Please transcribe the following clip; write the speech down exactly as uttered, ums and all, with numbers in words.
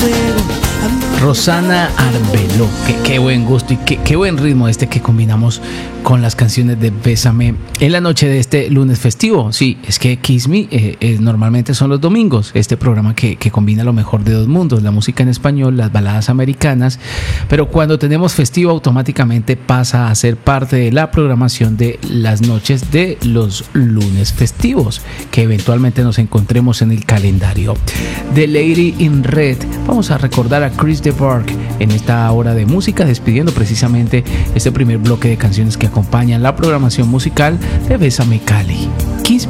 Rosana Arbeló, qué, qué buen gusto y qué, qué buen ritmo este que combinamos con las canciones de Bésame en la noche de este lunes festivo. Sí, es que Kiss Me eh, eh, normalmente son los domingos, este programa que, que combina lo mejor de dos mundos, la música en español, las baladas americanas, pero cuando tenemos festivo automáticamente pasa a ser parte de la programación de las noches de los lunes festivos, que eventualmente nos encontremos en el calendario. The Lady in Red, vamos a recordar a Chris de Burgh en esta hora de música, despidiendo precisamente este primer bloque de canciones que acompañan la programación musical de Bésame Cali. Kiss